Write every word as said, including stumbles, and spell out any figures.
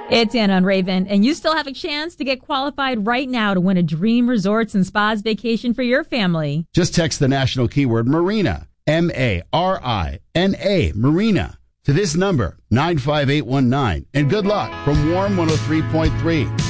It's Anna on Raven, and you still have a chance to get qualified right now to win a dream resorts and spas vacation for your family. Just text the national keyword Marina, M A R I N A, Marina, to this number, nine five eight one nine. And good luck from Warm one oh three point three.